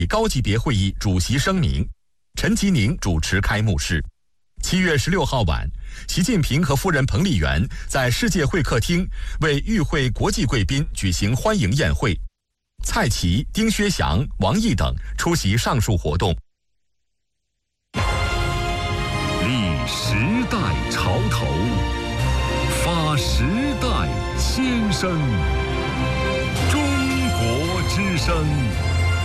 高级别会议主席声明，陈吉宁主持开幕式。7月16号晚，习近平和夫人彭丽媛在世界会客厅为与会国际贵宾举行欢迎宴会，蔡奇、丁薛祥、王毅等出席上述活动。 立时代潮头，发时代先声，中国之声。